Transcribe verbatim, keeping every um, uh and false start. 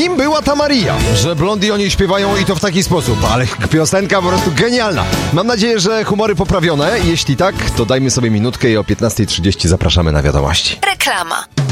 kim była ta Maria, że Blondie o niej śpiewają i to w taki sposób, ale piosenka po prostu genialna. Mam nadzieję, że humory poprawione. Jeśli tak, to dajmy sobie minutkę i o piętnasta trzydzieści zapraszamy na wiadomości. Reklama.